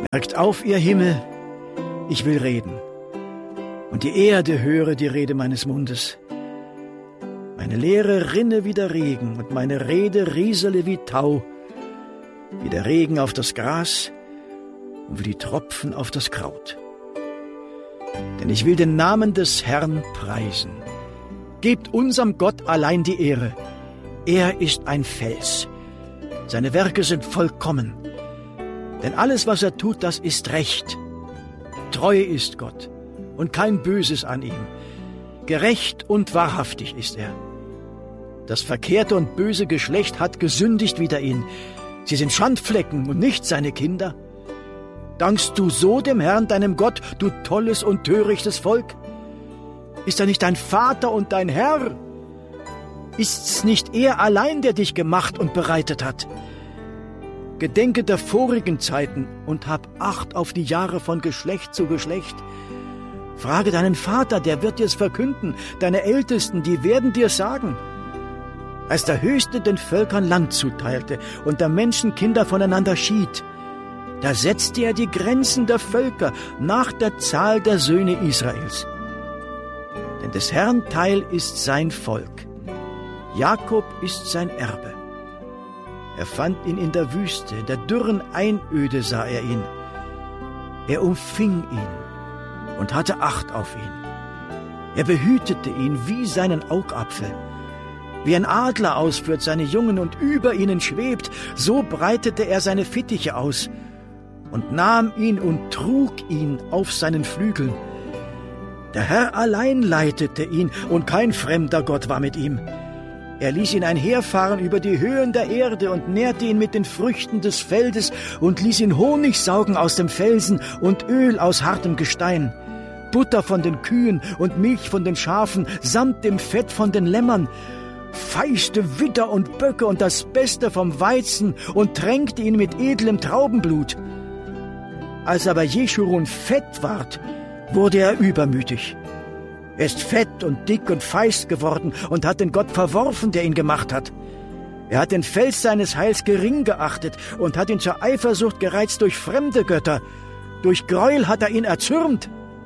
Merkt auf, ihr Himmel, ich will reden, und die Erde höre die Rede meines Mundes. Meine Lehre rinne wie der Regen, und meine Rede riesele wie Tau, wie der Regen auf das Gras und wie die Tropfen auf das Kraut. Denn ich will den Namen des Herrn preisen. Gebt unserem Gott allein die Ehre. Er ist ein Fels. Seine Werke sind vollkommen. Denn alles, was er tut, das ist Recht. Treu ist Gott und kein Böses an ihm. Gerecht und wahrhaftig ist er. Das verkehrte und böse Geschlecht hat gesündigt wider ihn. Sie sind Schandflecken und nicht seine Kinder. Dankst du so dem Herrn, deinem Gott, du tolles und törichtes Volk? Ist er nicht dein Vater und dein Herr? Ist's nicht er allein, der dich gemacht und bereitet hat? Gedenke der vorigen Zeiten und hab Acht auf die Jahre von Geschlecht zu Geschlecht. Frage deinen Vater, der wird dir's verkünden, deine Ältesten, die werden dir's sagen. Als der Höchste den Völkern Land zuteilte und der Menschen Kinder voneinander schied, da setzte er die Grenzen der Völker nach der Zahl der Söhne Israels. Denn des Herrn Teil ist sein Volk. Jakob ist sein Erbe. Er fand ihn in der Wüste, in der dürren Einöde sah er ihn. Er umfing ihn und hatte Acht auf ihn. Er behütete ihn wie seinen Augapfel. Wie ein Adler ausführt seine Jungen und über ihnen schwebt, so breitete er seine Fittiche aus und nahm ihn und trug ihn auf seinen Flügeln. Der Herr allein leitete ihn, und kein fremder Gott war mit ihm. Er ließ ihn einherfahren über die Höhen der Erde und nährte ihn mit den Früchten des Feldes und ließ ihn Honig saugen aus dem Felsen und Öl aus hartem Gestein, Butter von den Kühen und Milch von den Schafen, samt dem Fett von den Lämmern, feiste Widder und Böcke und das Beste vom Weizen und tränkte ihn mit edlem Traubenblut. Als aber Jeschurun fett ward, wurde er übermütig. Er ist fett und dick und feist geworden und hat den Gott verworfen, der ihn gemacht hat. Er hat den Fels seines Heils gering geachtet und hat ihn zur Eifersucht gereizt durch fremde Götter. Durch Gräuel hat er ihn erzürnt.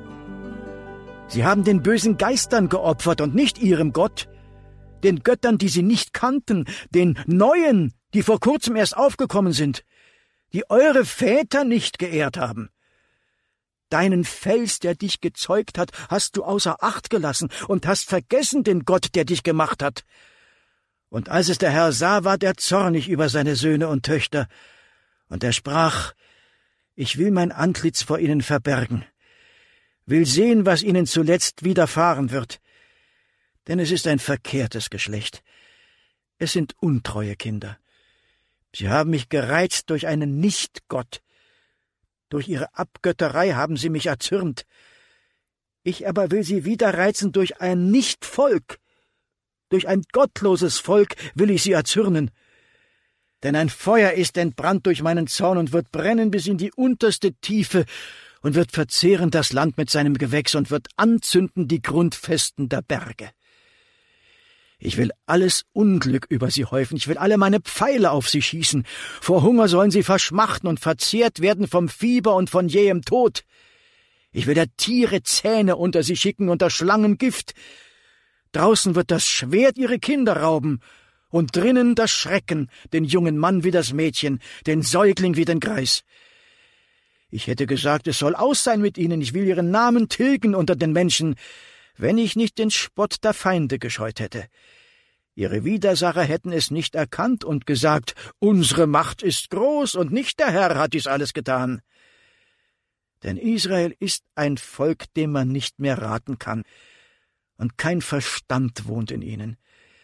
Sie haben den bösen Geistern geopfert und nicht ihrem Gott, den Göttern, die sie nicht kannten, den Neuen, die vor kurzem erst aufgekommen sind, die eure Väter nicht geehrt haben. Deinen Fels, der dich gezeugt hat, hast du außer Acht gelassen und hast vergessen den Gott, der dich gemacht hat. Und als es der Herr sah, ward er zornig über seine Söhne und Töchter. Und er sprach, ich will mein Antlitz vor ihnen verbergen, will sehen, was ihnen zuletzt widerfahren wird. Denn es ist ein verkehrtes Geschlecht. Es sind untreue Kinder. Sie haben mich gereizt durch einen Nicht-Gott. Durch ihre Abgötterei haben sie mich erzürnt. Ich aber will sie wieder reizen durch ein Nicht-Volk. Durch ein gottloses Volk will ich sie erzürnen. Denn ein Feuer ist entbrannt durch meinen Zorn und wird brennen bis in die unterste Tiefe und wird verzehren das Land mit seinem Gewächs und wird anzünden die Grundfesten der Berge. Ich will alles Unglück über sie häufen, ich will alle meine Pfeile auf sie schießen. Vor Hunger sollen sie verschmachten und verzehrt werden vom Fieber und von jähem Tod. Ich will der Tiere Zähne unter sie schicken und der Schlangen Gift. Draußen wird das Schwert ihre Kinder rauben und drinnen das Schrecken, den jungen Mann wie das Mädchen, den Säugling wie den Greis. Ich hätte gesagt, es soll aus sein mit ihnen, ich will ihren Namen tilgen unter den Menschen, wenn ich nicht den Spott der Feinde gescheut hätte. Ihre Widersacher hätten es nicht erkannt und gesagt, unsere Macht ist groß und nicht der Herr hat dies alles getan. Denn Israel ist ein Volk, dem man nicht mehr raten kann, und kein Verstand wohnt in ihnen.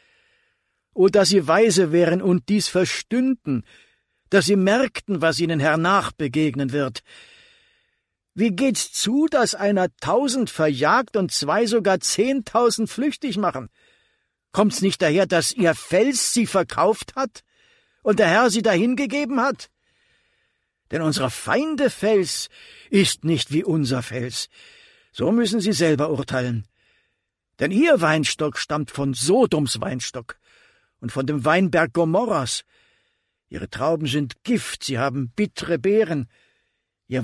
O, dass sie weise wären und dies verstünden, dass sie merkten, was ihnen hernach begegnen wird. Wie geht's zu, dass einer 1000 verjagt und 2 sogar 10.000 flüchtig machen? Kommt's nicht daher, dass ihr Fels sie verkauft hat und der Herr sie dahingegeben hat? Denn unserer Feinde Fels ist nicht wie unser Fels. So müssen sie selber urteilen. Denn ihr Weinstock stammt von Sodoms Weinstock und von dem Weinberg Gomorras. Ihre Trauben sind Gift, sie haben bittere Beeren.